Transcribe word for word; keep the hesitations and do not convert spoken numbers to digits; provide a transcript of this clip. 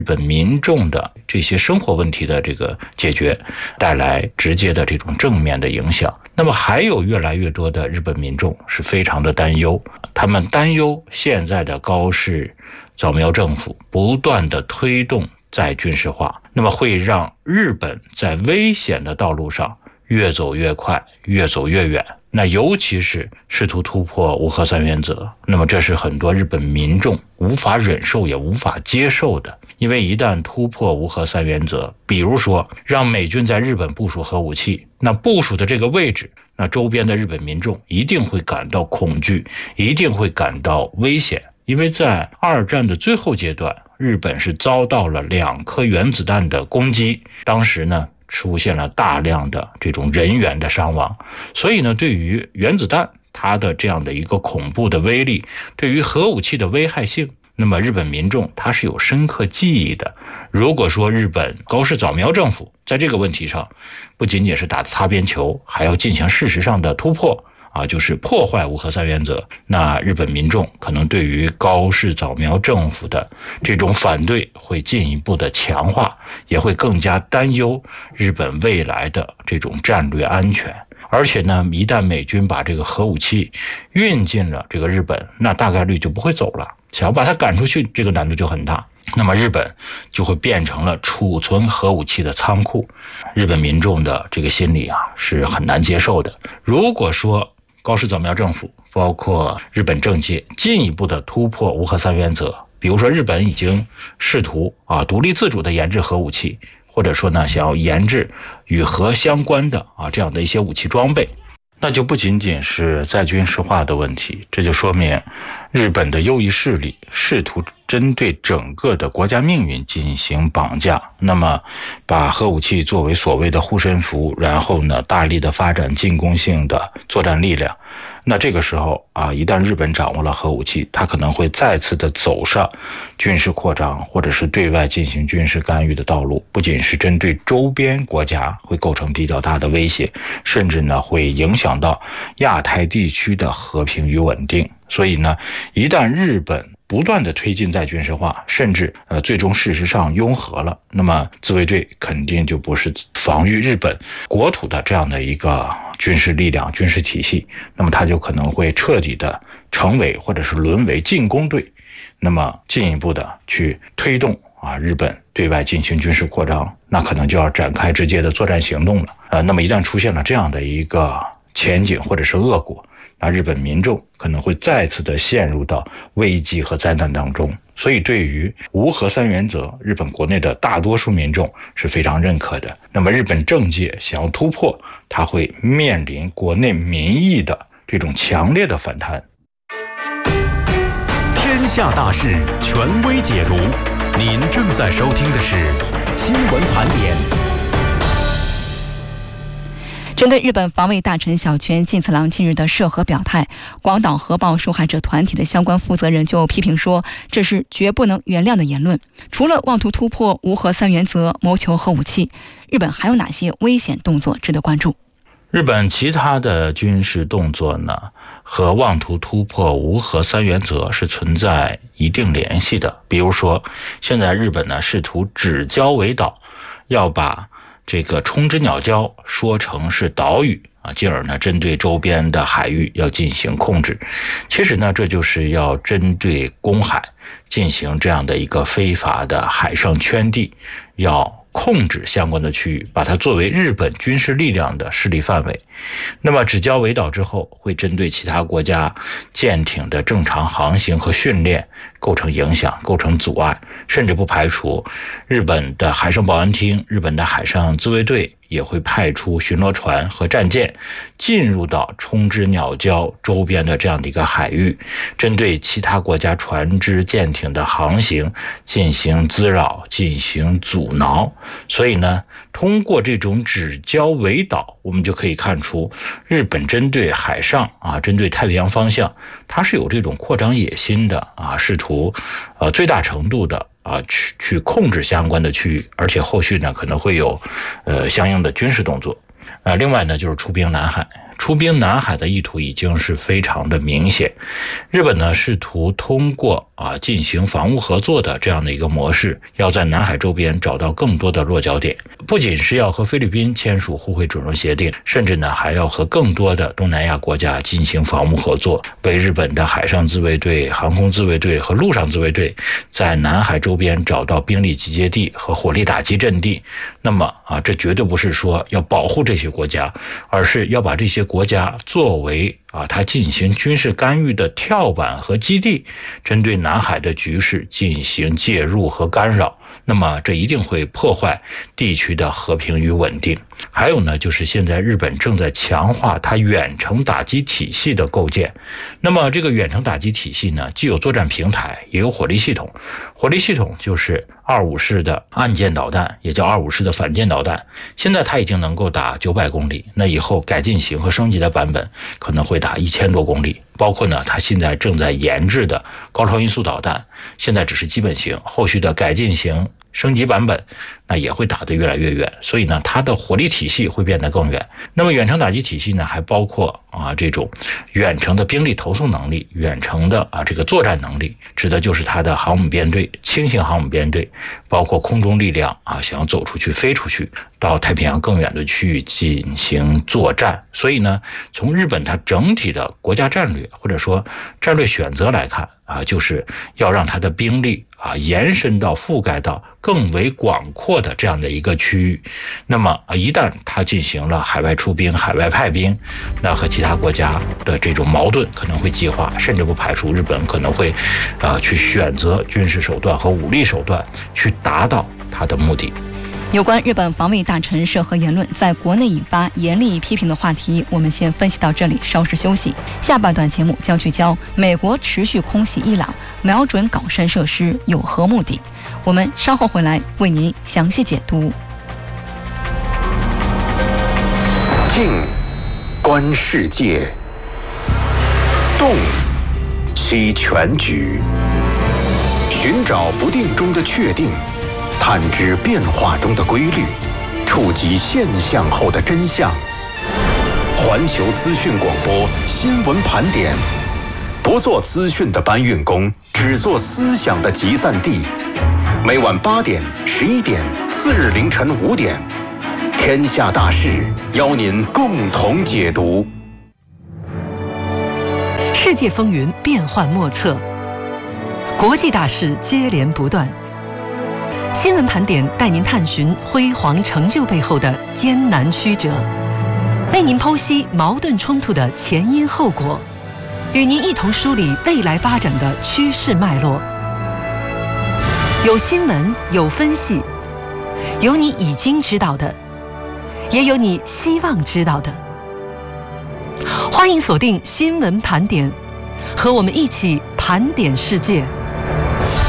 日本民众的这些生活问题的这个解决带来直接的这种正面的影响。那么还有越来越多的日本民众是非常的担忧，他们担忧现在的高市早苗政府不断的推动再军事化，那么会让日本在危险的道路上越走越快，越走越远。那尤其是试图突破无核三原则，那么这是很多日本民众无法忍受也无法接受的。因为一旦突破无核三原则，比如说让美军在日本部署核武器，那部署的这个位置，那周边的日本民众一定会感到恐惧，一定会感到危险。因为在二战的最后阶段，日本是遭到了两颗原子弹的攻击，当时呢出现了大量的这种人员的伤亡。所以呢，对于原子弹它的这样的一个恐怖的威力，对于核武器的危害性，那么日本民众他是有深刻记忆的。如果说日本高市早苗政府在这个问题上不仅仅是打擦边球，还要进行事实上的突破啊，就是破坏无核三原则，那日本民众可能对于高市早苗政府的这种反对会进一步的强化，也会更加担忧日本未来的这种战略安全。而且呢，一旦美军把这个核武器运进了这个日本，那大概率就不会走了，想要把它赶出去，这个难度就很大。那么日本就会变成了储存核武器的仓库，日本民众的这个心理啊是很难接受的。如果说高市早苗政府包括日本政界进一步的突破无核三原则，比如说日本已经试图啊独立自主的研制核武器，或者说呢想要研制与核相关的啊这样的一些武器装备，那就不仅仅是再军事化的问题，这就说明日本的右翼势力试图针对整个的国家命运进行绑架，那么把核武器作为所谓的护身符，然后呢大力的发展进攻性的作战力量。那这个时候啊，一旦日本掌握了核武器，它可能会再次的走上军事扩张或者是对外进行军事干预的道路，不仅是针对周边国家会构成比较大的威胁，甚至呢会影响到亚太地区的和平与稳定。所以呢，一旦日本不断的推进再军事化，甚至呃最终事实上拥核了，那么自卫队肯定就不是防御日本国土的这样的一个军事力量、军事体系，那么它就可能会彻底的成为或者是沦为进攻队，那么进一步的去推动啊日本对外进行军事扩张，那可能就要展开直接的作战行动了。呃，那么一旦出现了这样的一个前景或者是恶果，那日本民众可能会再次的陷入到危机和灾难当中。所以对于无核三原则，日本国内的大多数民众是非常认可的。那么日本政界想要突破，它会面临国内民意的这种强烈的反弹。 天下大事，权威解读。您正在收听的是新闻盘点。 针对日本防卫大臣小泉进次郎近日的涉核表态，广岛核爆受害者团体的相关负责人就批评说，这是绝不能原谅的言论。除了妄图突破无核三原则，谋求核武器，日本还有哪些危险动作值得关注？ 日本其他的军事动作呢，和妄图突破无核三原则是存在一定联系的。比如说，现在日本呢试图指礁为岛，要把这个冲之鸟礁说成是岛屿啊，进而呢针对周边的海域要进行控制。其实呢，这就是要针对公海进行这样的一个非法的海上圈地，要控制相关的区域，把它作为日本军事力量的势力范围。那么指礁为岛之后，会针对其他国家舰艇的正常航行和训练构成影响，构成阻碍，甚至不排除日本的海上保安厅、日本的海上自卫队也会派出巡逻船和战舰进入到冲之鸟礁周边的这样的一个海域，针对其他国家船只舰艇的航行进行滋扰，进行阻挠。所以呢，通过这种指礁为岛，我们就可以看出日本针对海上啊，针对太平洋方向，它是有这种扩张野心的啊，试图呃最大程度的啊去去控制相关的区域，而且后续呢可能会有呃相应的军事动作。呃，另外呢就是出兵南海。 出兵南海的意图已经是非常的明显。日本呢试图通过啊进行防务合作的这样的一个模式，要在南海周边找到更多的落脚点，不仅是要和菲律宾签署互惠准入协定，甚至呢还要和更多的东南亚国家进行防务合作，为日本的海上自卫队、航空自卫队和陆上自卫队在南海周边找到兵力集结地和火力打击阵地。那么啊，这绝对不是说要保护这些国家，而是要把这些国家作为啊，他进行军事干预的跳板和基地，针对南海的局势进行介入和干扰。那么这一定会破坏地区的和平与稳定。还有呢，就是现在日本正在强化它远程打击体系的构建。那么这个远程打击体系呢，既有作战平台，也有火力系统。火力系统就是二五式的岸舰导弹，也叫二五式的反舰导弹。现在它已经能够打九百公里，那以后改进型和升级的版本可能会打一千多公里。包括呢，它现在正在研制的高超音速导弹，现在只是基本型，后续的改进型升级版本那也会打得越来越远，所以呢它的火力体系会变得更远。那么远程打击体系呢，还包括啊这种远程的兵力投送能力，远程的啊这个作战能力，指的就是它的航母编队、轻型航母编队，包括空中力量啊想要走出去、飞出去到太平洋更远的区域进行作战。所以呢，从日本它整体的国家战略或者说战略选择来看啊，就是要让它的兵力啊延伸到覆盖到更为广阔的这样的一个区域。那么啊，一旦它进行了海外出兵、海外派兵，那和其他国家的这种矛盾可能会激化，甚至不排除日本可能会啊去选择军事手段和武力手段去达到它的目的。 有关日本防卫大臣涉和言论在国内引发严厉批评的话题，我们先分析到这里，稍事休息。下半段节目将聚焦美国持续空袭伊朗，瞄准港山设施有何目的？我们稍后回来为您详细解读。 静，观世界；动，析全局。寻找不定中的确定，探知变化中的规律，触及现象后的真相。环球资讯广播新闻盘点，不做资讯的搬运工，只做思想的集散地。每晚八点、十一点，次日凌晨五点，天下大事邀您共同解读。 世界风云变幻莫测，国际大事接连不断。新闻盘点带您探寻辉煌成就背后的艰难曲折，为您剖析矛盾冲突的前因后果，与您一同梳理未来发展的趋势脉络。有新闻，有分析，有你已经知道的，也有你希望知道的。欢迎锁定新闻盘点，和我们一起盘点世界。